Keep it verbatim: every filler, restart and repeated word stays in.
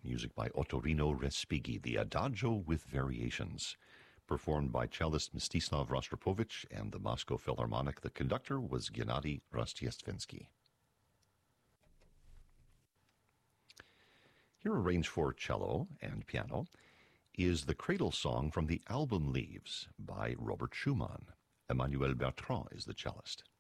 music by Ottorino Respighi, the Adagio with Variations, performed by cellist Mstislav Rostropovich and the Moscow Philharmonic. The conductor was Gennady Rostchestvensky. Here, arranged for cello and piano, is the cradle song from the album Leaves by Robert Schumann. Emmanuel Bertrand is the cellist.